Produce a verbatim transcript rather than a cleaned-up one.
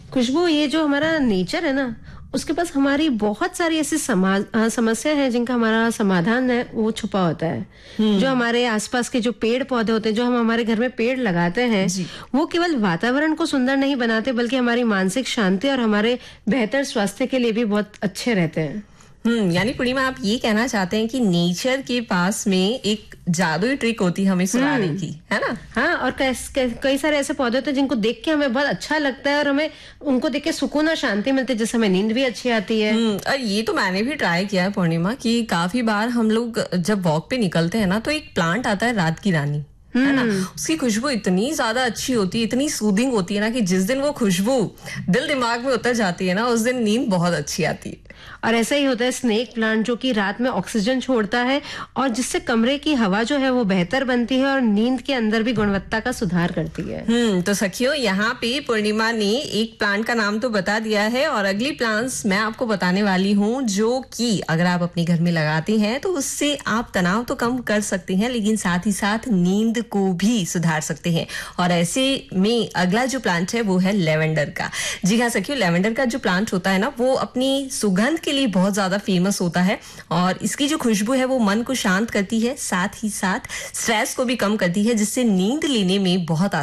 खुशबू, ये जो हमारा नेचर है ना, उसके पास हमारी बहुत सारी ऐसी समाज अ, समस्या है जिनका हमारा समाधान है वो छुपा होता है। जो हमारे आसपास के जो पेड़ पौधे होते हैं, जो हम हमारे घर में पेड़ लगाते हैं, जी। वो केवल वातावरण को सुंदर नहीं बनाते बल्कि हमारी मानसिक शांति और हमारे बेहतर स्वास्थ्य के लिए भी बहुत अच्छे रहते हैं। हम्म यानी पूर्णिमा, आप ये कहना चाहते हैं कि नेचर के पास में एक जादुई ट्रिक होती है हमें सुनाने की, है ना? हाँ, और कैस, कैस, कई सारे ऐसे पौधे होते हैं जिनको देख के हमें बहुत अच्छा लगता है और हमें उनको देख के सुकून और शांति मिलती है, जिससे हमें नींद भी अच्छी आती है। हम्म और ये तो मैंने भी ट्राई किया है पूर्णिमा, कि काफी बार हम लोग जब वॉक पे निकलते हैं ना, तो एक प्लांट आता है रात की रानी, है ना? उसकी खुशबू इतनी ज्यादा अच्छी होती है, इतनी सूदिंग होती है ना, कि जिस दिन वो खुशबू दिल दिमाग में उतर जाती है ना, उस दिन नींद बहुत अच्छी आती है। और ऐसा ही होता है स्नेक प्लांट, जो कि रात में ऑक्सीजन छोड़ता है और जिससे कमरे की हवा जो है वो बेहतर बनती है और नींद के अंदर भी गुणवत्ता का सुधार करती है। हम्म तो सखियों, यहाँ पे पूर्णिमा ने एक प्लांट का नाम तो बता दिया है, और अगली प्लांट्स मैं आपको बताने वाली हूँ, जो कि अगर आप अपने घर में लगाती हैं तो उससे आप तनाव तो कम कर सकती हैं, लेकिन साथ ही साथ नींद को भी सुधार सकते हैं। और ऐसे में अगला जो प्लांट है वो है लेवेंडर का। जी हाँ सखियों, लेवेंडर का जो प्लांट होता है ना, वो अपनी सुगंध के लिए बहुत ज्यादा फेमस होता है, और इसकी जो खुशबू है वो मन को शांत करती है, साथ ही साथ स्ट्रेस को भी कम करती है, जिससे नींद लेने में बहुत